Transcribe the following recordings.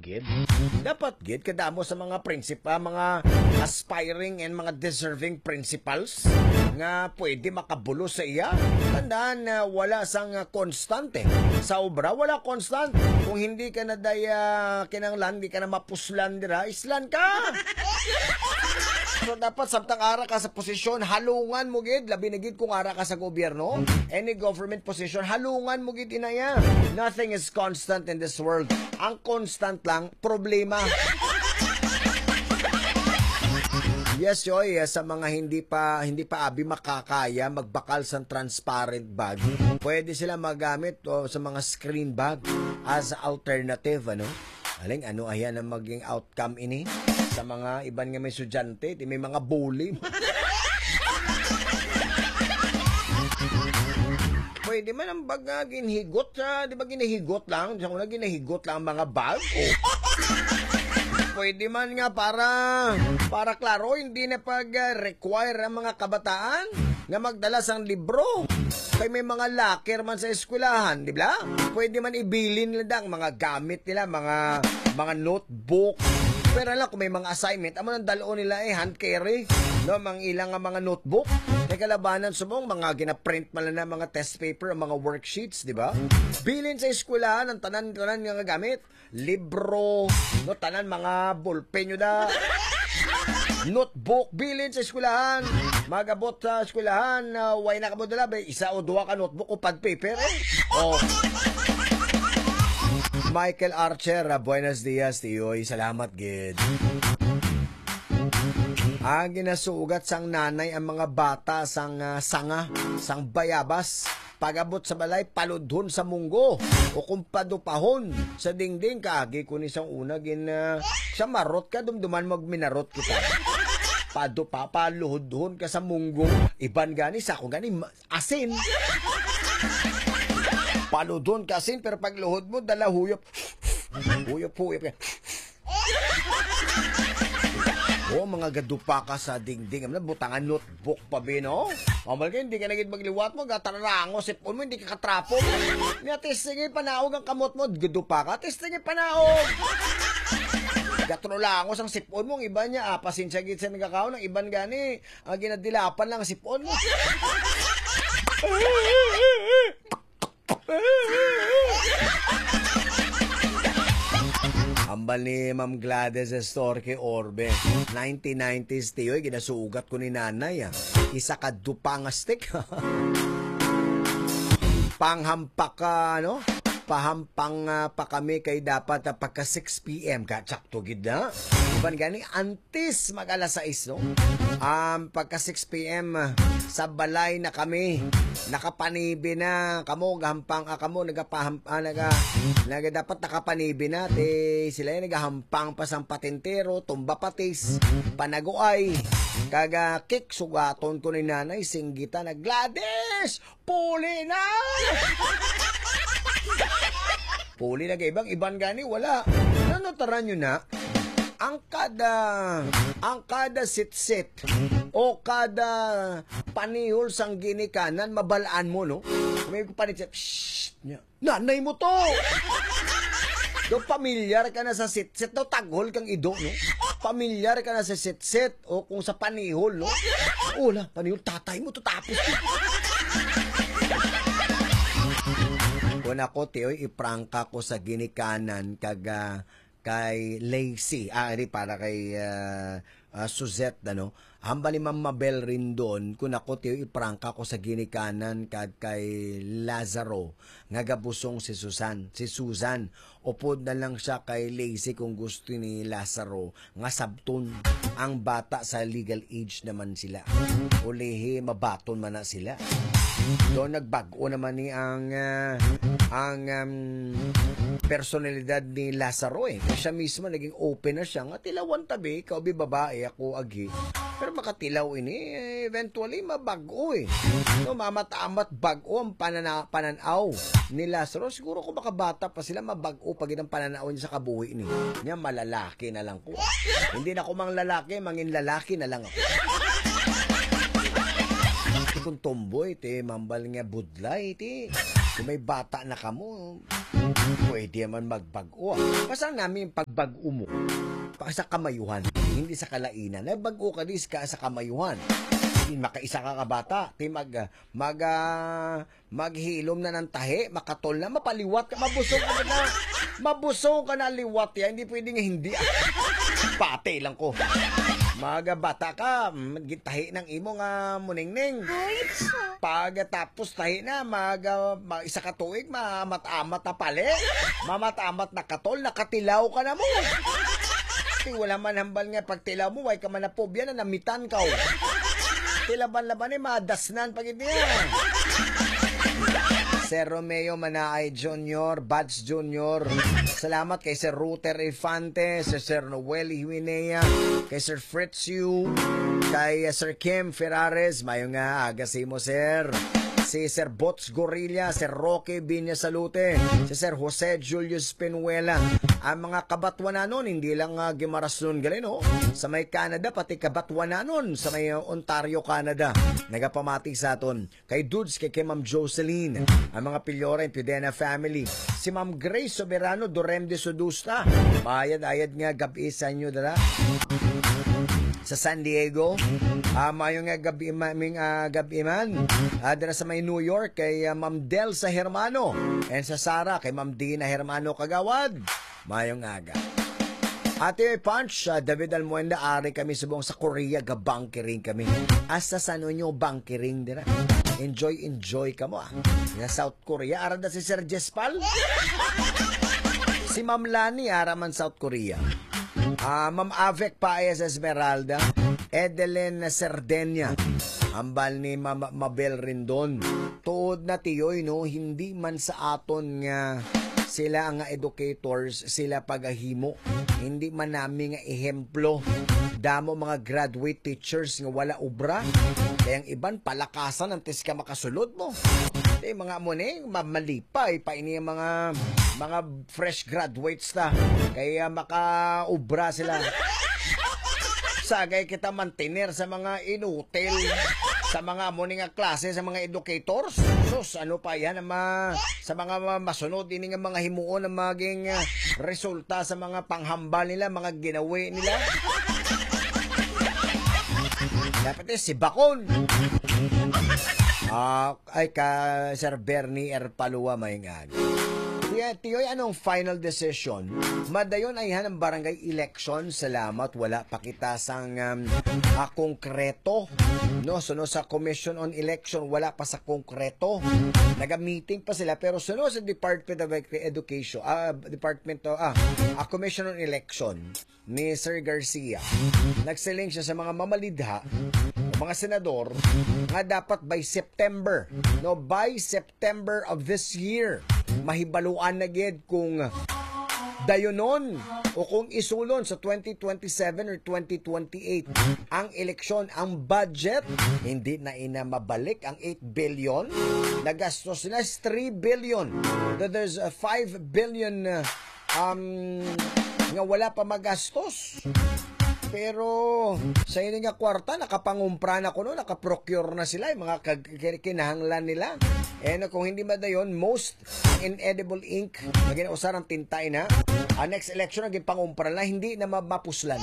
gid. Dapat gid kadamo sa mga prinsipa, mga aspiring and mga deserving principals nga pwede makabulo sa iya. Tandaan na wala sang konstante. Sa obra, wala constant. Kung hindi ka na daya kinanglan, hindi ka na mapuslan dira, islan ka. So dapat samtang ara ka sa posisyon, halungan mo gid, labi na gid kung ara ka sa gobyerno, any government position, halungan mo gid inaya. Nothing is constant in this world. Ang constant lang, problema. Yes, Joy, sa mga hindi pa abi makakaya magbakal sa transparent bag, pwede sila magamit sa mga screen bag as alternative, ano? Aling, ano ayan ang maging outcome ini sa mga iban nga may estudyante, may mga bully. Pwede man ang bag ginhigot, di ba ginahigot lang? Sa una ginahigot lang ang mga bag. Pwede man nga para klaro, hindi na pag-require ang mga kabataan nga magdala sang libro. Kaya may mga locker man sa eskwelahan, di ba? Pwede man ibilin nila ang mga gamit nila, mga notebook. Pero lang, kung may mga assignment, amo nang dalo nila hand carry, no, mang ilang mga notebook. Kaya kalabanan sumong, mga ginaprint man na mga test paper, mga worksheets, di ba? Bilin sa eskwelahan ang tanan-tanan nga gamit. Libro, no, tanan mga ballpen nyo da. Notebook, bilin sa eskwelahan. Magabot sa eskwelahan, way na ka mo dala, isa o dua ka notebook o pad paper, Oh. Michael Archer, buenos dias, tiyoy. Salamat, gid. Ginasugat sang nanay ang mga bata sang sanga, sang bayabas. Pagabot sa balay, paludhon sa munggo. O kung padupahon sa dingding, kaagi ko ni sang una, siya marot ka, dumduman magminarot kita. Paluhudhon ka sa munggo. Iban gani, sako gani, asin. Paludhon ka asin, pero pagluhod mo, dala huyop. Huyop ka. Mga gadupa ka sa dingding. Butangan notebook pa, no? Mamal ka, hindi ka naging magliwat mo, gatarango, sipon mo, hindi ka katrapo. Testingin panaog ang kamot mo, gadupa ka, testingin panaog. Gatrolangos ang sipon mo, ang iba niya, pasensya gid sa nagkakaon, ang iban gani, ginadilapan lang ang sipon mo. Ambal ni Ma'am Gladys Estorque Orbe, 1990s tiyoy, ginasugat ko ni nanay. Isa ka dupang stick. Panghampak ka, no? Pahampang pa kami kay dapat pagka 6 p.m. ka, tsakto gid na. Iban gani, antes mag alas 6, no? Pagka 6 p.m. sa balay na kami, nakapanibi na, kamo gahampang, kamo dapat nakapanibi na, sila yung nagahampang pa sang patintero, tumba patis, panaguay, kaga kick, sugaton ko ni nanay, singgita na, Gladys! Puli na! Puli na iban gani, wala. Nanotaran nyo na, ang kada sit-sit o kada panihol sang ginikanan, mabalaan mo, no? May panitsit, nanay mo to! Do pamilyar ka na sa sit-sit, do taghol kang ido, no? Pamilyar ka na sa sit-sit o kung sa panihol, no? Wala, panihol, tatay mo to tapos. Kung ako, tiyoy, iprangka ko sa ginikanan kay Lacey, para kay Suzette, ano, hambali Mabel rin doon, kung ako, tiyoy, iprangka ko sa ginikanan kay Lazaro, nga gabusong si Susan, upod na lang siya kay Lacey kung gusto ni Lazaro, nga sabton, ang bata sa legal age naman sila, ulihi, mabaton man na sila. Doon nagbago naman ni ang personalidad ni Lazaro, siya mismo naging open na siya, nga tilawan tabi, kaubi babae, ako agi. Pero makatilaw ini, eventually mabago No, mamatamat bago ang pananaw ni Lazaro. Siguro kung makabata pa sila, mabago pag ang pananaw niya sa kabuhi ni. Niya malalaki na lang ko. Hindi na ko mang lalaki, mangin lalaki na lang ako. Kung tomboy, mambal nga budlay, Kung may bata na kamo, pwede man magbago. Basta namin pagbago mo, sa kamayuhan, hindi sa kalainan. Nagbago ka dis ka sa kamayuhan. Makaisa ka kabata, maghilom na ng tahi, makatol na, mapaliwat ka, mabusog ka na liwat yan, hindi pwedeng hindi. Pate lang ko. Bata ka, tahi ng imo nga muningning. Pagkatapos tahi na, isa ka tuig, mamat-amat na pali. Mamat-amat na katol, nakatilaw ka na mo. Wala man hambal nga pagtilaw mo, way ka man na pobya na namitan ka. Tilaban-laban madasnan pag hindi yan. Sir Romeo Manaay Jr., Bads Jr., salamat kay Sir Ruter Infante, Sir Noel Himenea, kay Sir Fritz Yu, kay Sir Kim Ferrares, mayo nga agasimo Sir. Si Sir Bots Gorilla, Sir Roque Binya Salute, si Sir Jose Julius Penuela. Ang mga kabatwananon, hindi lang Gimarasnon galing, no? Sa may Canada, pati kabatwananon sa may Ontario, Canada. Nagapamati sa aton. Kay Dudes, kay Ma'am Jocelyn, ang mga Pilyora and Pidena family. Si Ma'am Grace Soberano, Dorem de Sodusta. Mayad-ayad nga gabi sa inyo, dala. Sa San Diego, mayong gabi man, dala sa may New York, kay Ma'am Del sa Hermano, and sa Sara, kay Ma'am Dina Hermano Kagawad, mayong aga. Ate Punch, David Almuenda, ari kami subong sa Korea, gabangkering kami. Asa sa nyo bangkering dira. Enjoy ka mo Nga South Korea, arada si Sir Jespal. Si Ma'am Lani, araman South Korea. Ma'am Avek Paez Esmeralda, Edelyn Serdenya, hambal ni Mabel Rindon. Tuod na tiyoy, no, hindi man sa aton nga sila ang educators, sila pagahimo. Hindi man namin nga ehemplo. Damo mga graduate teachers nga wala ubra. Kaya ang iban palakasan antes ka makasulod mo. Mga muni, mamalipay pa ini mga fresh graduates ta. Kaya makaubra sila. Sagay kita mantener sa mga inutil, sa mga muni nga klase, sa mga educators. Sus, ano pa yan sa mga masunod ini nga mga himuon na maging resulta sa mga panghambal nila, mga ginawi nila. Dapat si Bakon. Ay ka Sir Bernie Erpalua maingag. Tiyoy, anong final decision? Madayon ay ang barangay election. Salamat, wala pakita sang konkreto. No, suno sa Commission on Election, wala pa sa konkreto. Naga-meeting pa sila, pero suno sa Department of Education, Commission on Election ni Sir Garcia. Nagsiling siya sa mga mamalidha, mga senador, nga dapat by September, no, by September of this year, mahibaluan na gid kung dayonon o kung isulon sa 2027 or 2028 ang eleksyon, ang budget, hindi na mabalik ang 8 billion. Nagastos na 3 billion. There's 5 billion nga wala pa magastos. Pero sa inyo nga kwarta, nakapangumpra na ko no, nakaprocure na sila, yung mga kinahanglan nila. Kung hindi madayon, most inedible ink, naging usarang tintay na, next election, naging pangumpra na, hindi na mapuslan.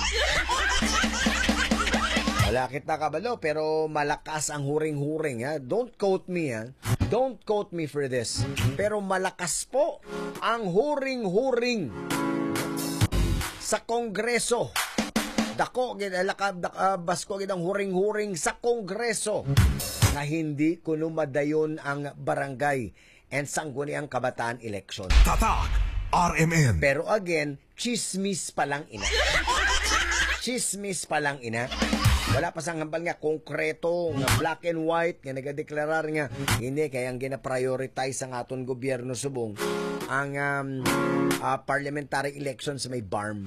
Wala kita kabalo, pero malakas ang huring-huring. Ha? Don't quote me, ha? Don't quote me for this. Pero malakas po ang huring-huring sa Kongreso. Dako basko gid ang huring-huring sa Kongreso na hindi kuno madayon ang barangay and sangguniang kabataan election. Tatak RMN. Pero again, chismis pa lang ina. Chismis pa lang ina. Wala pa sang hambal nga konkreto nga black and white nga nagadeklarar nga hindi kaya ang gina-prioritize ang aton gobyerno subong ang parliamentary election sa may BARM.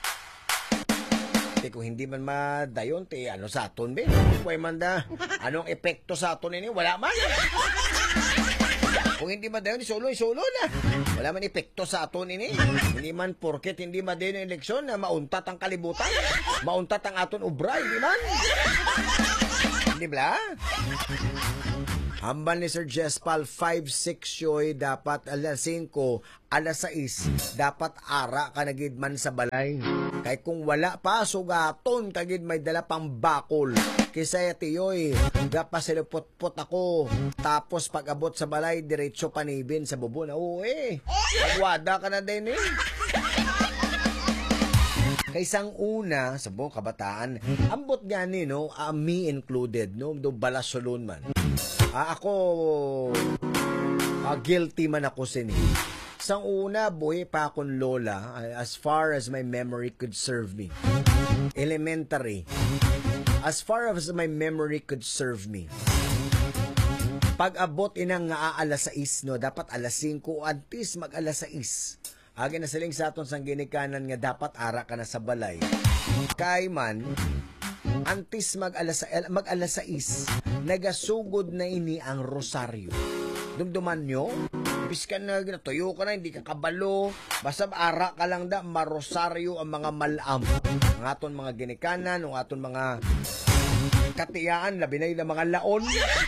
Kung hindi man madayon, ano sa aton, be? Kung man da, anong epekto sa aton ini? Wala man. Kung hindi madayon, isolo na. Wala man epekto sa aton ini. Hindi man porket hindi madayon ang eleksyon na mauntat ang kalibutan. Mauntat ang aton ubra, hindi man. Hindi ba? Hambal ni Sir Jespal, 5-6 yoy, dapat alas 5, alas 6, dapat ara ka nagidman sa balay. Kay kung wala pa, sugaton, kagid may dala pang bakol. Kisaya tiyoy, gapasilupot-pot ako. Tapos pag abot sa balay, diretso panibin sa bubo na, magwada ka na din eh. Kaysang una, sa buong kabataan, ambot gani, no, me included, no, do balasolon man. Ako, guilty man ako sini. Sang una, buhay pa akong lola, as far as my memory could serve me. Elementary. As far as my memory could serve me. Pag abot inang nga alas 6, no, dapat alas 5, antis mag alas 6. Agi na siling sa aton sang ginikanan nga dapat ara ka na sa balay. Kay man, antis mag alas 6, nagasugod na ini ang rosaryo. Dumduman nyo, biskan na ginatuyo ka na, hindi ka kabalo, basta ara ka lang da, marosaryo ang mga malam. Ang aton mga ginikanan, ang aton mga katiyaan, labi na yung mga laon.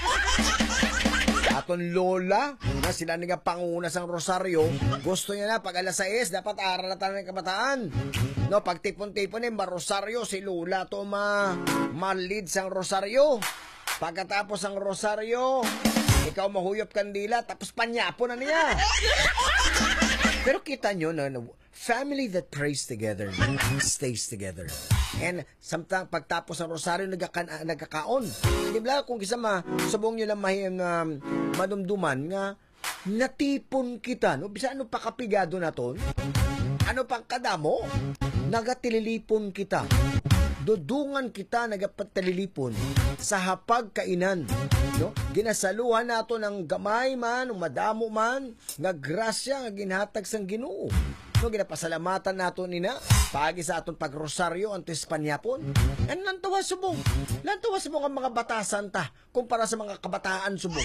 Aton lola, na sila nga panguna sang rosaryo, gusto niya na pag alas 6, dapat ara na tayo ng kabataan. No, pag tipon-tipon eh, marosaryo, si lola to ma-lead sang rosaryo. Pagkatapos ang rosaryo, ikaw mahuyop kandila, tapos panyapo na niya. Pero kita nyo na family that prays together stays together. And sometimes pagtapos ng rosaryo nagkakaon. Di ba kung kisa subong nyo lang madumduman nga natipon kita, no? Bisa ano pa kapigado na ton? Ano pang kadamo? Nagatililipon kita. Dudungan kita nagapatalilipon sa hapag kainan. No? Ginasaluhan nato ng gamay man, ng madamo man, nga grasya nga ginhatag sang Ginoo. No, ginapasalamatan nato nina pagi sa aton pagrosaryo antes panyapon. And lantawa subong ang mga batasan ta kumpara sa mga kabataan subong.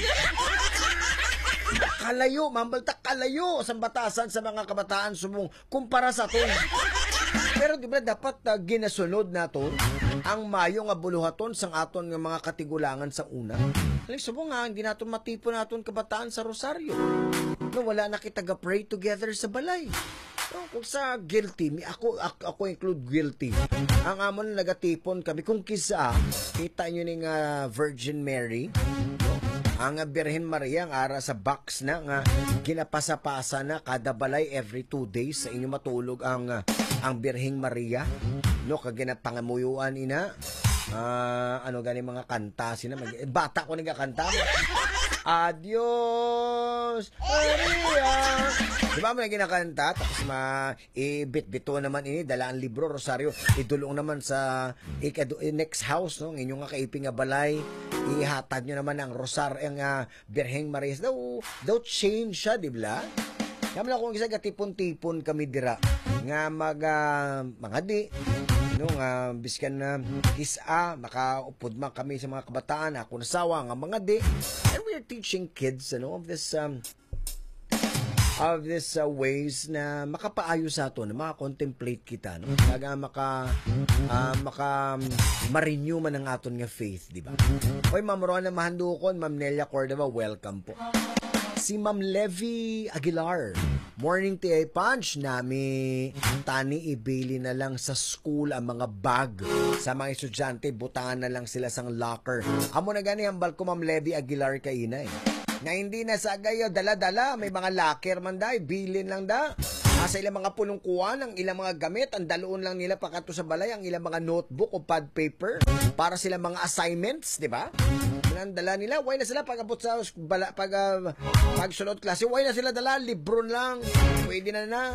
Kalayo, mambalta kalayo sa batasan sa mga kabataan subong kumpara sa aton. Pero di ba dapat ginasunod naton ang mayo nga buluhaton sang aton nga mga katigulangan sa una. Aling subong nga hindi naton matipon naton kabataan sa rosaryo. No, wala na kita ga-pray together sa balay. No, kung sa guilty, ako include guilty. Ang amon nagatipon kami kung kisa kita nyo ning Virgin Mary. Ang Birhen Maria ang ara sa box na nga ginapasa-pasa na kada balay every 2 days sa inyo matulog ang Birhen Maria. No, kag ginapangamuyuan ina. Ano gani mga kanta sina bata ko nagakanta. Adios Maria. Di ba mo na ginakanta? Tapos ibit-bito naman ini, dala ang libro, rosaryo. Idulong naman sa next house, no? Inyong nga kaiping nga balay. Ihatag nyo naman ang rosaryo, ang Birhen Maria. Daw change siya, di ba? Kami na kung isa gatipon-tipon kami dira. Nga mga di. No, nga biskan na kisa, makaupod man kami sa mga kabataan, ako nasawa nga mga di. And we're teaching kids, of this ways na makapaayo sa ato, na maka-contemplate kita, no? Kaya ma-renew man ang aton nga faith, di ba? Oy, Ma'am Rona Mahandukon, Ma'am Nelia Cordova, welcome po. Si Ma'am Levy Aguilar, morning tea punch, nami tani ibili na lang sa school ang mga bag sa mga estudyante, butangan na lang sila sang locker. Amo na gani hambal ko Ma'am Levy Aguilar kaina eh. Na hindi na sa gayo dala-dala, may mga locker man da, bilin lang da. Sa ilang mga pulungkuan, ang ilang mga gamit, ang daloon lang nila pakato sa balay, ang ilang mga notebook o pad paper para sila mga assignments, di ba? Ang dala nila, why na sila pag-abot sa pagsunod klase, why na sila dala, libro lang, pwede na.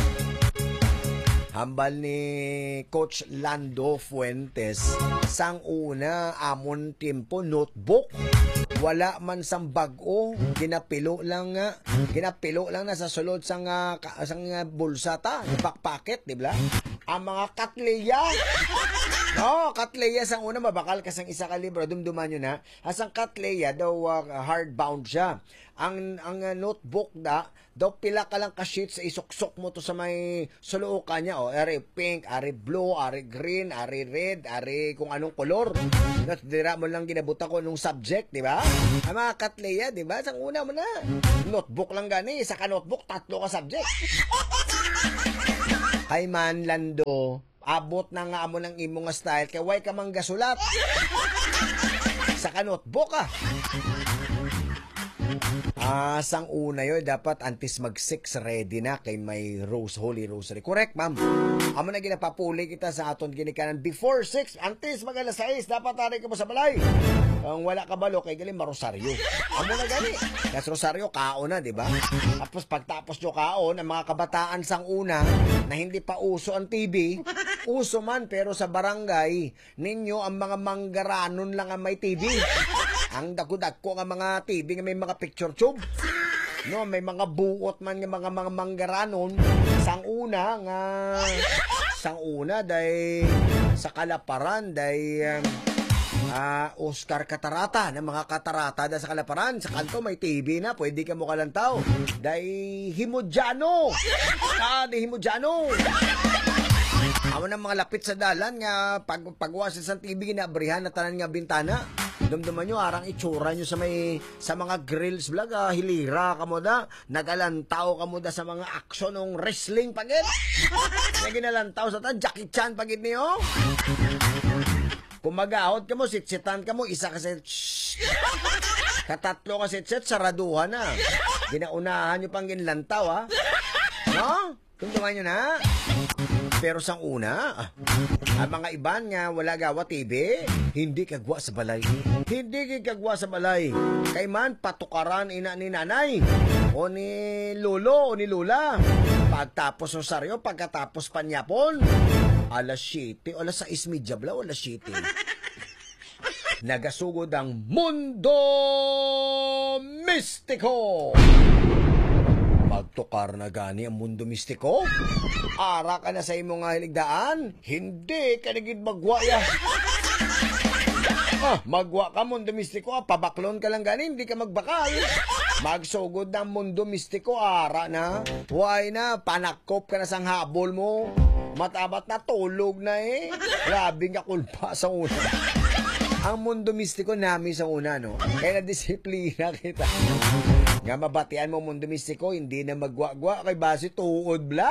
Hambal ni Coach Lando Fuentes, sang una amon timpo notebook, wala man sang bag-o, ginapilo lang na sa sulod sang bulsa ta, backpacket, di ba? Ang mga katleya. No, katleya sang una mabakal kasang isa ka libro, dumduman nyo na. Asang katleya daw hardbound siya. Ang notebook da daw pila ka lang ka-sheets, isuksok mo to sa may suluukan niya. O, ari pink, ari blue, ari green, ari red, ari kung anong kolor. Dira mo lang ginabutan ko nung subject, di ba? Ang mga katleya, di ba? Sang una mo na. Notebook lang gani, isa ka notebook, 3 ka subject. Kay man, Lando, abot na nga mo ng imo nga style, kay way ka mang gasulat. Isa ka notebook ah. Sang una yun, dapat antes mag-6 ready na kay may Holy Rosary. Correct, ma'am. Amo na ginapapuli kita sa aton ginikanan before 6. Antes mag-alas 6, dapat tarik ka mo sa balay. Kung wala ka balo, kay galing marosaryo. Amo na gani. Kasi rosaryo, kaon na, di ba? Tapos pagtapos nyo kaon, ang mga kabataan sang una, na hindi pa uso ang TV, uso man, pero sa barangay, ninyo ang mga manggaranon lang ang may TV. Ang dagko-dagko nga mga TV nga may mga picture tube. No, may mga buot man nga mga manggaranon. Sang una day sa Kalaparan day Oscar Catarata na mga katarata da sa Kalaparan. Sa kanto may TV na, pwede ka mo kalantaw. Day Himodjano. Di Himodjano. Amo na mga lapit sa dalan nga pagwasan sa TV ginabrihan na tanan nga bintana. Dumduman nyo, arang itsura nyo sa mga grills vlog, hilira ka mo da, nagalantaw ka mo da sa mga action ng wrestling pagit. Naginalantaw sa ta, Jackie Chan pagit niyo. Kung mag-ahot ka mo, sitsitan ka mo, isa ka sa katatlo ka sitsit, saraduhan na. Ginaunahan nyo pang ginlantaw, ha? No? Dumduman nyo na. Pero sang una, ang mga iban nga wala gawa TV, hindi kagwa sa balay. Hindi kagwa sa balay. Kay man patukaran ina ni nanay o ni lolo o ni lula. Pagtapos ng saryo, pagkatapos panyapon, alas 7, alas 6:30 bla, alas 7. Nagasugod ang Mundo Mistiko. Magtukar na gani ang Mundo Mistiko? Ara ka na sa imong nga hiligdaan? Hindi ka nagid magwaya. Magwa ka Mundo Mistiko, pabaklon ka lang gani, hindi ka magbakal. Magsugod ng Mundo Mistiko, ara na. Why na, panakop ka na sang habol mo. Matabat na, tulog na eh. Grabe nga kulpa sa una. Ang Mundo Mistiko namin sa una, no? Kaya na-disiplina kita. Nga mabatian mo Mundo Mistiko, hindi na magwagwa kay base tuod bla.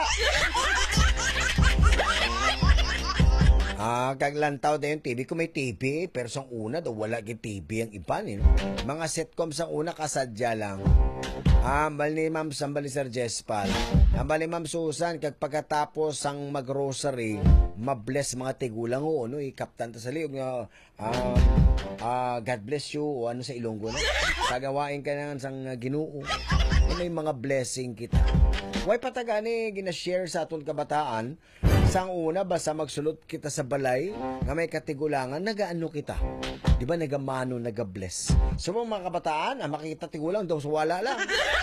Kaglantaw na yung TV. Kung may TV, pero sa una daw wala yung TV ang iban. Eh. Mga sitcom sa una kasadya lang. Ambal ni Ma'am Sambal ni Sir Jespal. Ambal ni Ma'am Susan, kag pagkatapos ang mag-rosary, mabless mga tigulang o, no? Ikaptan ta sa liog nga, God bless you, o ano sa Ilonggo na. Tagawain ka na sang Ginoo. May mga blessing kita. Way patagani gina-share sa aton kabataan. Sang una, basta magsulot kita sa balay, nga may katigulangan, nagaano kita. Di ba nagamano, nagabless. So mga kabataan, makikita tigulang, daw wala lang.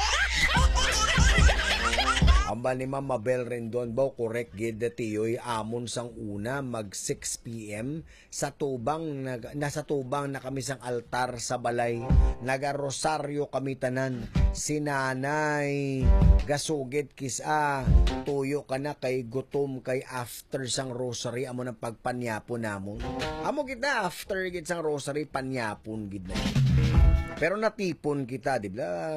Amba ni Ma'am Mabel Rendon ba, correct gid tiyoy amon sang una mag 6 PM sa tubang nasa tubang na kami sang altar sa balay, nagarosaryo kami tanan, sinanay gasugid kisa tuyo ka na kay gutom kay after sang rosary amo nang pagpanyapon namon. Amo kita after gid sang rosary panyapon gid na. Pero natipon kita, di ba?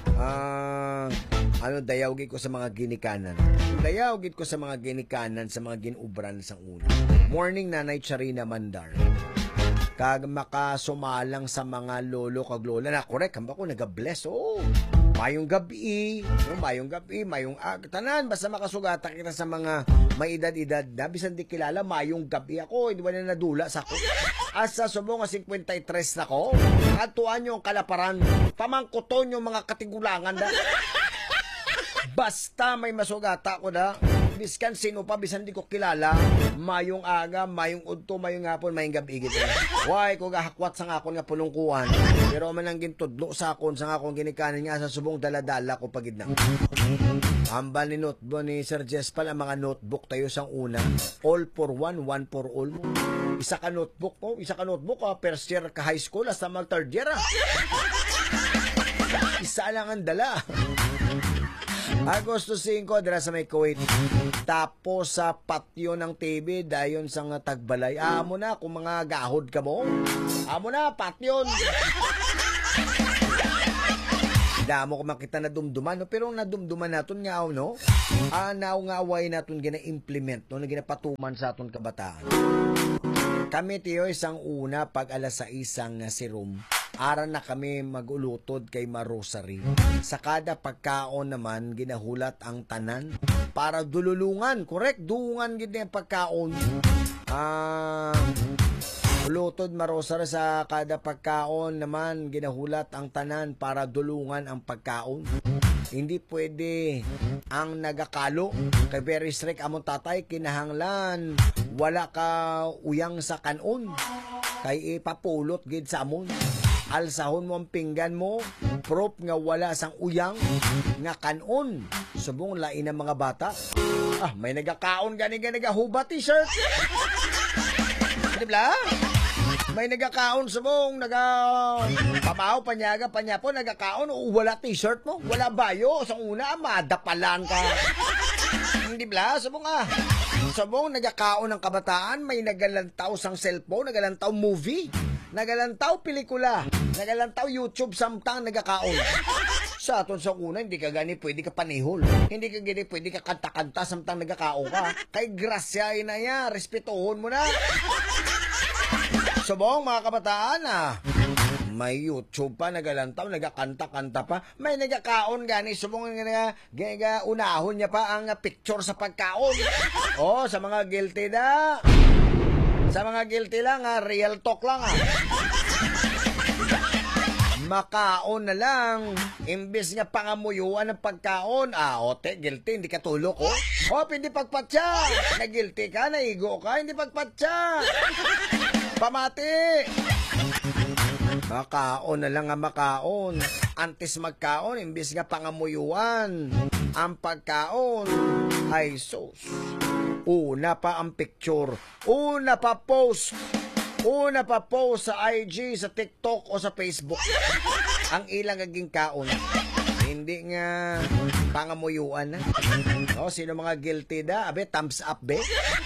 Dayaw gid ko sa mga ginikanan. Dayaw gid ko sa mga ginikanan, sa mga ginubran sang una. Morning, Nanay Charina Mandar. Kag makasumalang sa mga lolo kag lola na correct kamba ko naga-bless. Oh. Mayong gabi, mayong tanan basta makasugata kita sa mga may edad-edad na bisan di kilala mayong gabi ako, hindi ba na nadula sa ako. Asa subong nga 53 na ko, atuan yung Kalaparan, pamangkuton yung mga katigulangan da. Basta may masugata ko da, biskan sino pa, bisan di ko kilala, mayong aga, mayong udto, mayong hapon, mayong gabi gito. Why, ko gahakwat sa akon nga pulungkuhan, pero man ang gintudlo sa akon, sa akong ginikanan nga sa subong daladala ko pagid na. Ambal ni notebook ni Sir Jespal, ang mga notebook tayo sang una, all for one, one for all mo. Isa ka notebook first year ka high school, hasta mag third year. Isa lang ang dala. Agosto 5, dira sa may Kuwait. Tapos sa patio ng TV, dayon sa nga tagbalay. Amo na, kung mga gahod ka mo. Amo na, patyon. Damo ko makita na dumduman, no? Pero nadumduman naton nga, no? Naungaway naton gina-implement, no? Na ginapatuman sa aton kabataan. Kami, tiyo, isang una, pag alas 6 nga si room, ara na kami magulutod kay Marosary. Sa kada pagkaon naman, ginahulat ang tanan para dululungan. Correct? Duungan gid yung pagkaon. Ulutod Marosary sa kada pagkaon naman, ginahulat ang tanan para dulungan ang pagkaon. Hindi pwede ang nagakalo. Kay very strict among tatay, kinahanglan wala ka uyang sa kanon. Kay ipapulot gid sa amon. Alsahon mo ang pinggan mo, proof nga wala sang uyang nga kanon. Subong lain ang mga bata. May nagakaon gani nagahuba t-shirt. Diba? May nagakaon subong, pamaw, panyaga, panyapo, nagakaon, wala t-shirt mo, wala bayo, sa una, madapalan ka. Hindi ba? Subong nagakaon ng kabataan, may nagalantaw sang cellphone, nagalantaw movie, nagalantaw pelikula, nagalantaw YouTube, samtang nagakaon. Sa aton sa una, hindi ka gani pwede ka panihol. Hindi ka gani pwede ka kanta-kanta samtang nagakaon ka. Kay grasya na yan, respetuhon mo na. Subong mga kabataan may YouTube pa, nagalantaw, nagakanta-kanta pa, may nagakaon gani, subong nga unahon niya pa ang picture sa pagkaon. Sa mga guilty na. Sa mga guilty lang, real talk lang. Makaon na lang, imbis nga pangamuyuan ng pagkaon. Ote, guilty, hindi ka tulok, hindi pagpatya. Na-guilty ka, naigo ka, hindi pagpatya. Pamati! Makaon na lang nga makaon. Antes magkaon, imbis nga pangamuyuan ang pagkaon. Ay sus. Una pa ang picture. Una pa post sa IG, sa TikTok o sa Facebook. Ang ilang aging kaon. Hindi nga pangamuyuan na. Sino mga guilty da? Thumbs up, be?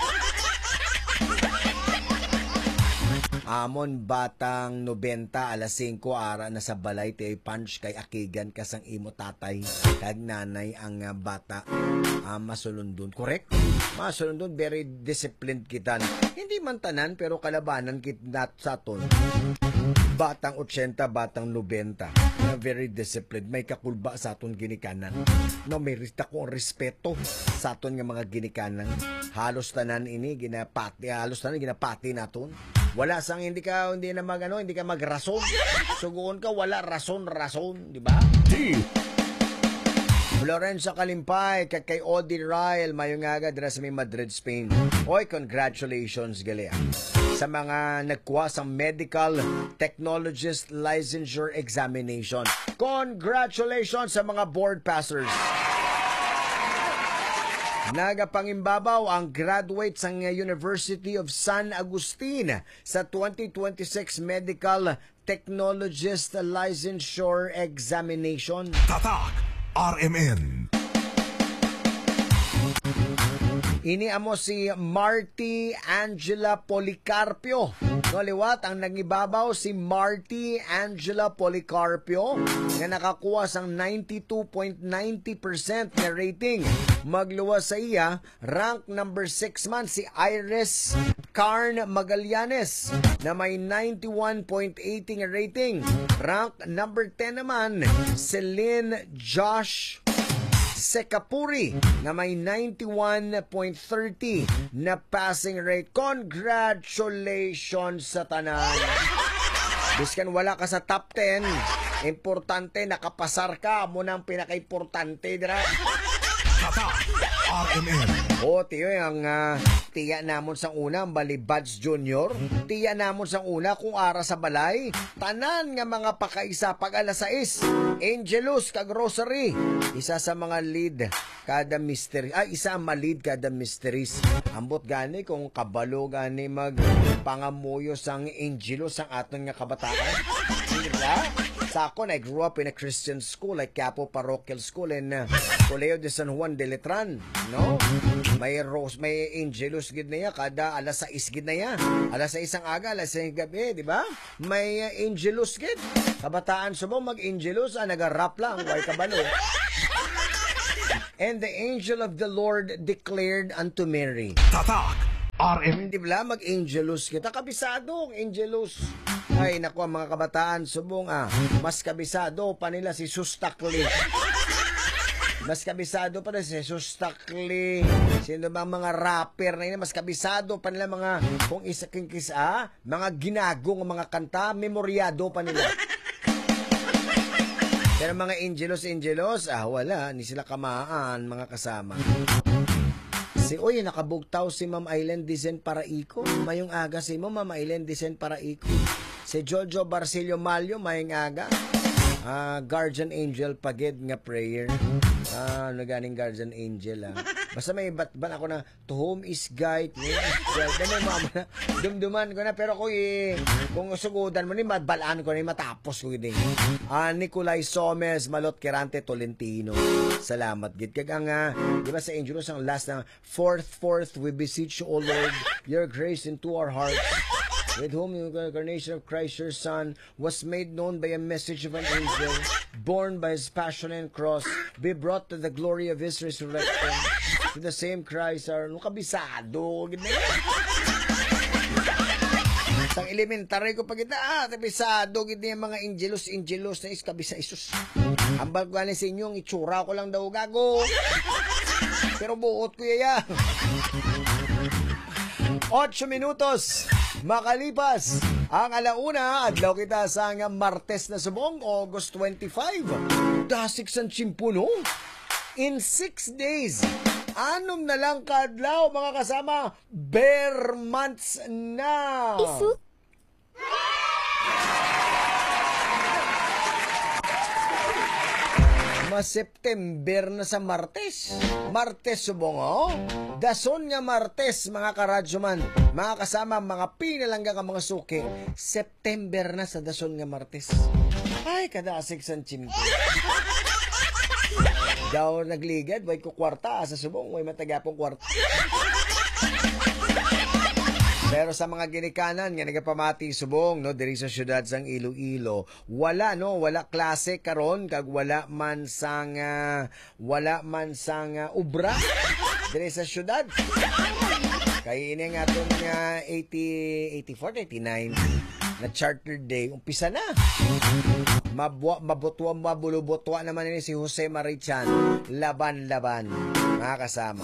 Amon batang 90 alas 5 ara na sa balay ti punch kay akigan kasang imo tatay kag nanay ang bata. Masulundon. Correct? Masulundon, very disciplined kita. Hindi man tanan pero kalabanan kita sa ton. Batang 80, batang 90. Very disciplined. May kakulba sa aton ginikanan. May ko respeto sa aton nga mga ginikanan. Halos tanan ini ginapati naton. Wala sang hindi ka magrason. Suguon ka wala rason, di ba? Florencia Kalimpay kay Odi Ryle mayong aga dira sa Madrid, Spain. Congratulations gali sa mga nagkuha sa medical technologist licensure examination. Congratulations sa mga board passers. Nagapangimbabaw ang graduate sa University of San Agustin sa 2026 Medical Technologist Licensure Examination. Tatak RMN. Ini amo si Marty Angela Policarpio. Liwat ang nangibabaw si Marty Angela Policarpio na nakakuha sang 92.90% na rating. Magluwas sa iya, rank number 6 man si Iris Carn Magallanes na may 91.80 rating. Rank number 10 naman si Lynn Josh Sekapuri na may 91.30 na passing rate. Congratulations sa tanan. Biskan wala ka sa top 10, importante nakapasar ka. Mo nang pinaka-importante dira. RMN. Tiyo ang tiya namon sang una, Balibads Junior. Tiya namon sang una kung ara sa balay. Tanan nga mga pakaisa pag alas 6. Angelus kag Rosary. Isa sa mga lead kada mystery. Isa ang malid kada mysteries. Ambot gani kung kabalo gani mag pangamuyo sang Angelus sang aton nga kabataan. Hindi ba? Sa ako, I grew up in a Christian school like Quiapo Parochial School in Colegio de San Juan de Letran, no? May Angelus gid na ya kada alas 6 gid na ya. Alas 6 ang aga, alas 6 gabi, di ba? May Angelus gid. Kabataan subong mag-Angelus, naga-rap lang, way kabalo. And the angel of the Lord declared unto Mary. Tatak RMN. Di ba mag-Angelus kita? Kabisado ang Angelus. Ay, naku, ang mga kabataan, subong mas kabisado pa nila si Sustakli. Mas kabisado pa nila si Sustakli. Sino ba mga rapper na yun? Mas kabisado pa nila mga, kung isa mga ginagong mga kanta, memoryado pa nila. Pero mga Angelos, wala. Hindi sila kamaan, mga kasama. Nakabugtaw si Ma'am Island Dicen Paraiko. Mayong aga si Ma'am Island Dicen Paraiko. Si Jojo Barcilio Malyo, mayong aga. Guardian Angel Pagid nga prayer. Naganing Guardian Angel. Basta may batban ako na, to whom is guide. Dami mama na, dumduman ko na. Pero kung sugudan mo ni, balaan ko na matapos ko din. Nicolay Somes, Malot Kirante Tolentino. Salamat, gid. Kagang, di ba sa Angelos, ang last na, Fourth, we beseech you, O Lord, your grace into our hearts. With whom the incarnation of Christ your Son was made known by a message of an angel, born by his passion and cross, be brought to the glory of his resurrection. To the same Christ our kabisado. Sang elementary ko pag kabisado gid yung mga angelos na is kabisa isus. Ambal ko sa inyo, ang itsura ko lang daw gago. Pero buot ko yaya. 8 minutos makalipas ang alauna, adlaw kita sa Martes na subong, August 25. Dasik san chimpuno. In 6 days, 6 na lang kadlaw, mga kasama, bare months na. September na sa Martes. Martes subong, Dason nga Martes, mga karadyoman, mga kasama, mga pinalangga ka mga suki. September na sa Dason nga Martes. Ay, kadasig san chinko. Daw nagligad, way ko kwarta sa subong, way matagapong kwarta. Pero sa mga ginikanan nga nagapamati subong diri sa syudad sang Iloilo, wala klase karon kag wala man sang ubra diri sa syudad. Kay ini nga atong 84 89 na Charter Day umpisa na. Mabulubotwa naman ni si Jose Marichan, laban-laban, mga kasama.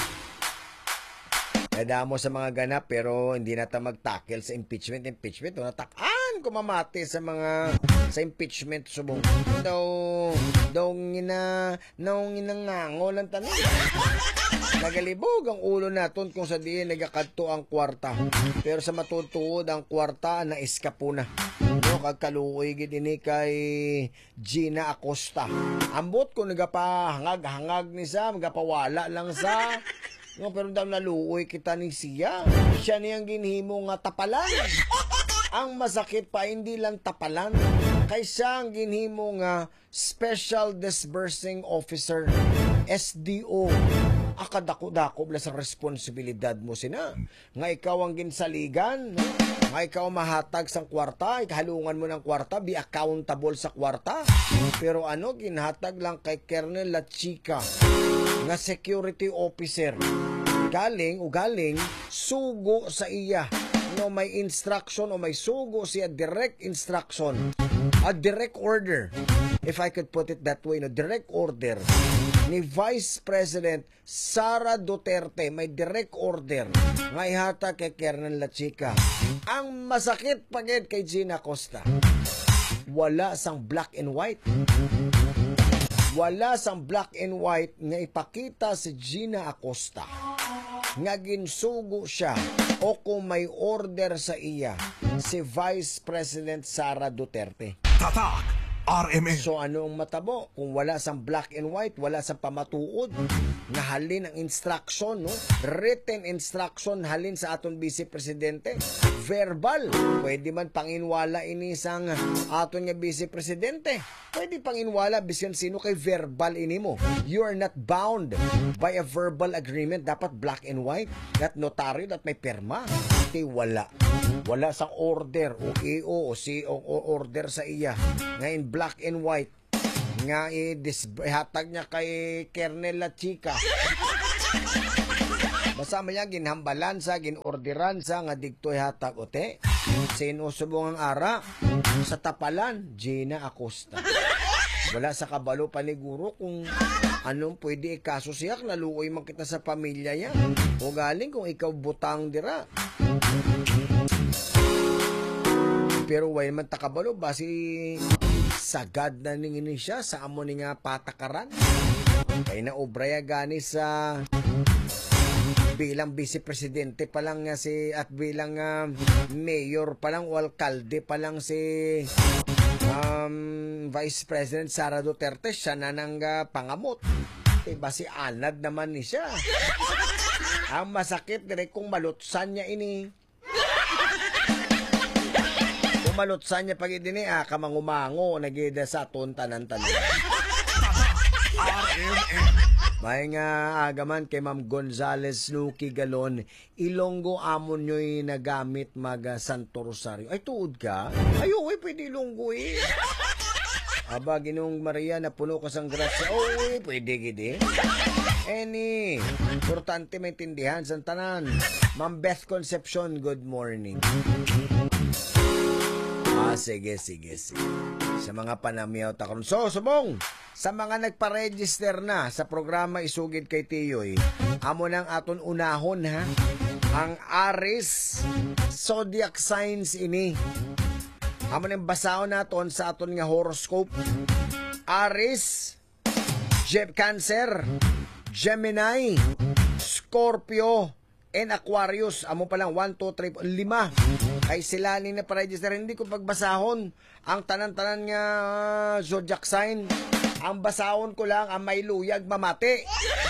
Nadamo sa mga ganap pero hindi na ta mag-tackle sa impeachment. Natakaan ko mamati sa impeachment subong. Daw nginangango lang tanong. Nagalibog ang ulo naton kung sa diin nagakadto ang kwarta. Pero sa matutuod ang kwarta na eskapo na. Kagkaluoy gid ini kay Gina Acosta. Ambot ko nagapahangag ni sa, magapawala lang sa. Pero daw naluoy kita ni siya. Siya niyang ginhimo nga tapalan. Ang masakit pa, hindi lang tapalan. Kay siya ang ginhimo nga Special Disbursing Officer, SDO. Akadako-dako bala sa responsibilidad mo sina. Nga ikaw ang ginsaligan, nga ikaw mahatag sang kwarta, ikahalungan mo ng kwarta, be accountable sa kwarta. Pero ginhatag lang kay Colonel La Chica, nga security officer. Galing sugo sa iya. May instruction o may sugo siya, direct instruction. A direct order. If I could put it that way, direct order ni Vice President Sara Duterte, may direct order nga ihata kay Colonel La Chica. Ang masakit pagid kay Gina Acosta, wala sang black and white. Wala sang black and white nga ipakita si Gina Acosta nga ginsugo siya o kung may order sa iya si Vice President Sara Duterte. Tatak RMN. So ano ang matabo? Kung wala sang black and white, wala sang pamatuod, nga halin ang instruction, no? Written instruction halin sa aton Vice Presidente. Verbal. Pwede man panginwala ini sang aton nga Vice Presidente. Pwede panginwala bisan sino kay verbal ini mo. You are not bound by a verbal agreement. Dapat black and white. That notaryo, that may perma. Hindi wala. Wala sang order o EO o CO o order sa iya. Ngayon black and white nga hatag niya kay Kernel La Chica. Basta maya ginhambalan sa ginorderan sa nga digtoy hatag ote. Sinusubong ang ara sa tapalan Gina Acosta. Wala sa kabalo paniguro kung anong pwede ikaso siya, naluoy man kita sa pamilya niya. O galing kung ikaw butang dira. Pero way man takabalo basi sagad na ningini siya sa amo ni nga patakaran. Kay na obraya gani sa bilang Vice Presidente pa lang nga si at bilang mayor pa lang o alkalde pa lang si Vice President Sara Duterte, siya na nang pangamot. Basi anad naman ni siya. Ang masakit dire kung malutsan niya ini. Malutsan niya pag idini, kamangumango, nagida sa tanan-tanan. May nga agaman kay Ma'am Gonzales Nuki Galon, Ilonggo amon nyo'y nagamit mag Santo Rosario. Ay, tuod ka? Ayo, pwede Ilonggo eh. Aba, Ginong Maria, napuno ka sang grasya. Pwede gidi. Any, importante maintindihan sa tanan. Ma'am Beth Concepcion, good morning. Sige. Sa mga panamyaw takon. So, subong! Sa mga nagpa-register na sa programa Isugid kay Tiyoy, amo nang aton unahon ha. Ang Aries zodiac signs ini. Amo nang basahon naton sa aton nga horoscope. Aries, Cancer, Gemini, Scorpio, and Aquarius. Amo pa lang 1, 2, 3, 5. Ay sila ni na pa-register. Hindi ko pagbasahon ang tanan-tanan nga zodiac sign. Ang basahon ko lang ang may luyag mamati.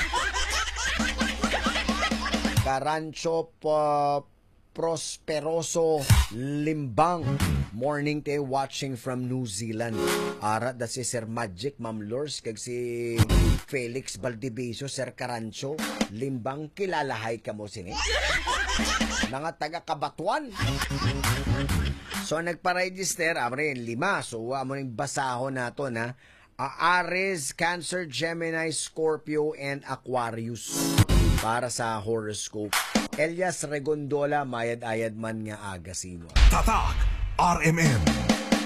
Carancho Prosperoso Limbang. Morning te watching from New Zealand. Ara da si Sir Magic, Ma'am Lors, kag si Felix Valdivieso, Sir Carancho Limbang. Kilalahay ka mo sini. Mga taga Kabatuan. So nagpa-register, amrin 5. So amo ning basahon nato na Aries, Cancer, Gemini, Scorpio, and Aquarius para sa horoscope. Elias Regondola, mayad-ayad man nga aga sino. Tatak RMN.